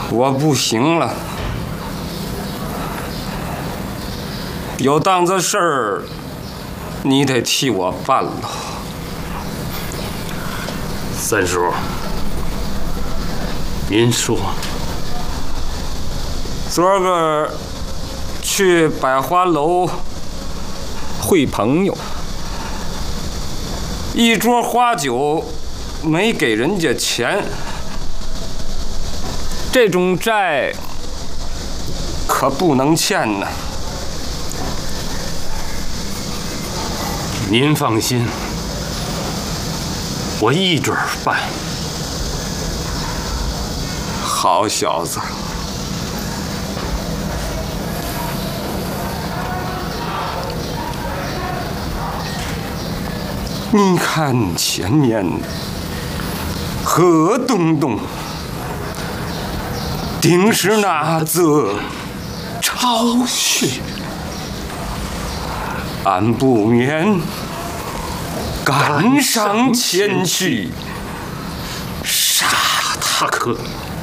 我不行了，有档子事儿，你得替我办了。 三叔，您说， 昨儿个去百花楼会朋友，一桌花酒没给人家钱，这种债可不能欠呢。 您放心，我一准儿办。 好小子，你看前面何东东，定是那则巢穴，俺不免赶上前去，杀他可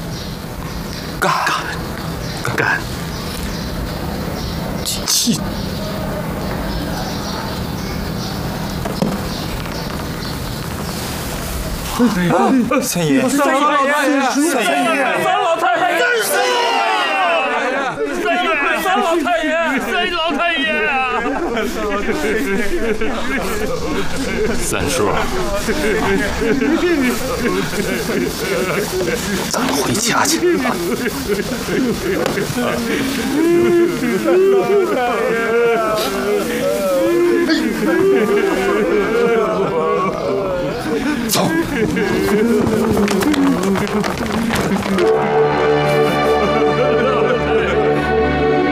干尽。 三爷，三老太爷，三老太爷，三老太爷，三老太爷， 三叔，咱们回家去。 走。